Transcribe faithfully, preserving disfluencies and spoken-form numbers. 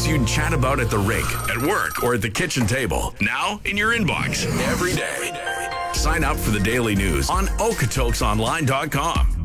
news you'd chat about at the rink, at work, or at the kitchen table. Now in your inbox every day. Sign up for the daily news on okotoksonline dot com.